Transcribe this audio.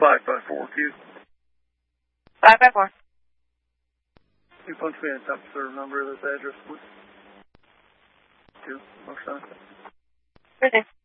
5x4Q. 5x4. You punch me in the top server number of this address, please. 2, motion. Sure thing.